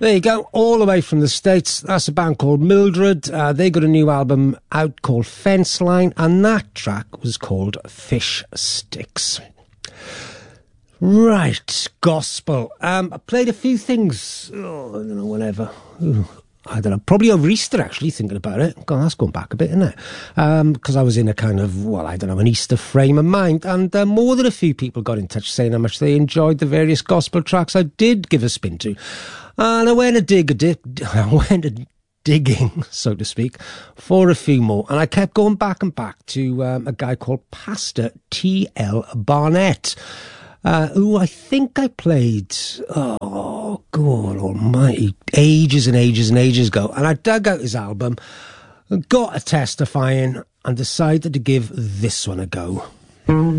There you go, all the way from the States. That's a band called Mildred. They got a new album out called Fence Line, and that track was called Fish Sticks. Right, gospel. I played a few things, I don't know, whenever. I don't know, probably over Easter, actually, thinking about it. God, that's going back a bit, isn't it? Because I was in a kind of, well, I don't know, an Easter frame of mind. And more than a few people got in touch saying how much they enjoyed the various gospel tracks I did give a spin to. And I went digging, so to speak, for a few more. And I kept going back and back to a guy called Pastor T.L. Barnett, who I think I played, oh, God almighty, ages and ages and ages ago. And I dug out his album, got a testifying, and decided to give this one a go.